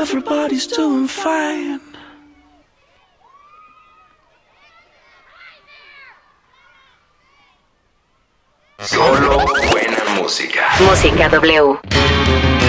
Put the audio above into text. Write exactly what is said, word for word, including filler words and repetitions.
everybody's doing fine. Solo buena música. Música W.